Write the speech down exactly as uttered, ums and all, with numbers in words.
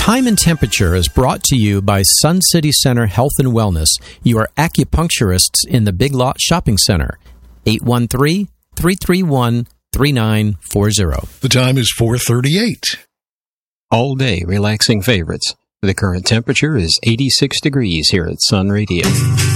Time and Temperature is brought to you by Sun City Center Health and Wellness, your acupuncturists in the Big Lot Shopping Center. eight one three, three three one, three nine four zero. The time is four thirty-eight. All day relaxing favorites. The current temperature is eighty-six degrees here at Sun Radio.